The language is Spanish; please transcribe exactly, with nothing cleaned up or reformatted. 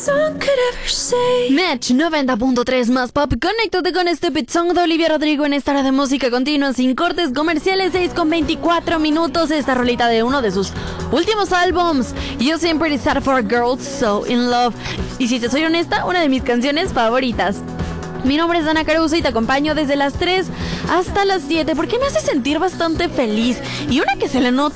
Match noventa punto tres más pop. Conéctate con Stupid Song de Olivia Rodrigo en esta hora de música continua sin cortes comerciales. Seis con veinticuatro minutos. Esta rolita de uno de sus últimos álbums. Yo siempre Sad for Girls, So in Love. Y si te soy honesta, una de mis canciones favoritas. Mi nombre es Dana Caruso y te acompaño desde las tres hasta las siete porque me hace sentir bastante feliz. Y una que se le nota